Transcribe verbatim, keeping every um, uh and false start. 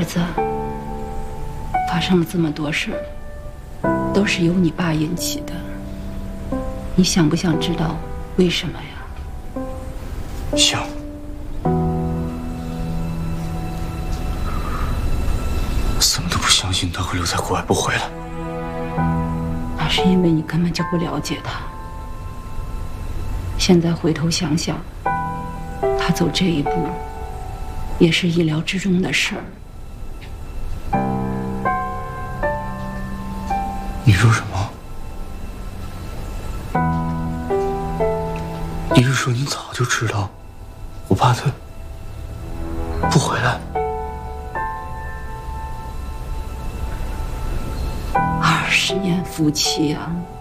子，发生了这么多事儿，都是由你爸引起的。你想不想知道为什么呀？ 想。怎么都不相信他会留在国外不回来。 那是因为你根本就不了解他。现在回头想想，他走这一步，也是意料之中的事儿。 你说什么？你是说你早就知道我爸他不回来？ 二十年夫妻啊！